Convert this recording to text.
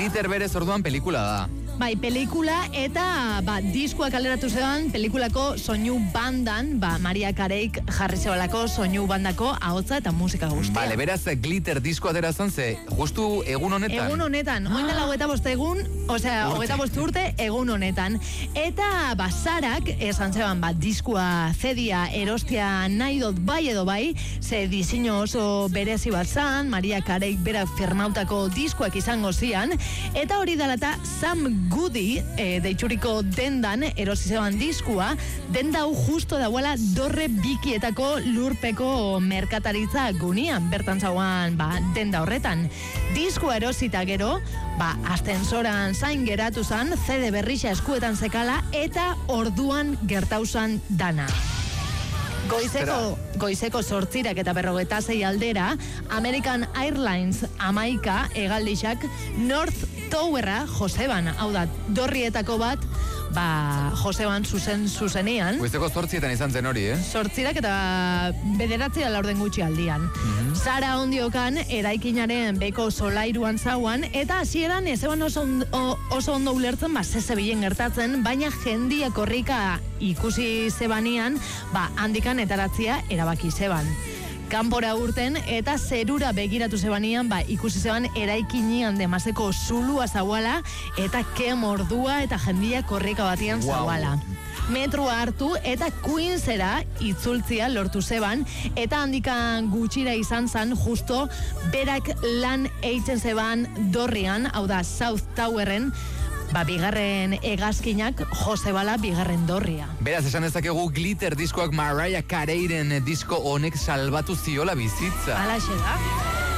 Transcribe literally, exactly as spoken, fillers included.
Glitter berez orduan pelikula da. Bai, pelikula eta ba, diskoak aleratu zeban, pelikulako soinu bandan, ba, Maria Careik jarri zebalako soinu bandako ahotsa eta musika guztia. Bale, beraz, Glitter disko atera zan, ze justu egun honetan. Egun honetan, ah. oindela hogeita bost egun, osea, hogeita bost urte egun honetan. Eta, ba, Sarak, esan zeban, ba, diskua zedia erostia nahi dut bai edo bai, ze diseño oso berezi bat zan, Maria Careik bera firmautako diskoak izango zian, eta hori dalata Sam Goody, e, deitxuriko dendan erosi zeban diskua, denda hau justo dauela dorre bikietako lurpeko merkataritza gunian, bertan zauan, ba, denda horretan. Diskua erosita gero, ba, astensoran zain geratu zan, C D berrixa eskuetan zekala, eta orduan gertauzan dana. Goizeko, goizeko sortzirak eta berrogeta zei aldera, American Airlines amaika egaldixak North Towerra Joseban, hau da, dorrietako bat, ba, Joseban zuzen zuzenean. Goizeko sortzietan izan zen hori, eh? Sortzirak eta bederatzi ala orden gutxi aldian. Mm-hmm. Sara ondiokan, eraikinaren beko solairuan zauan, eta hasieran ez eban oso, oso ondo ulertzen, ba, zezebilen gertatzen, baina jendia korrika ikusi zebanian, ba, handikan etaratzia erabaki zeban. Kanpora urten eta zerura begiratu zebanian, ba, ikusi zeban eraikinian demazeko zulua zauala eta kemordua eta jendia korrika batian wow. zauala. Metrua hartu eta Queensera itzultzia lortu zeban, eta handikan gutxira izan zan justo berak lan eitzen zeban dorrian, hau da South Towerren, ba, bigarren egazkinak Josebala bigarren dorria. Beraz, esan dezakegu Glitter diskoak Mariah Careyren disko honek salbatu ziola bizitza. Halaxe da.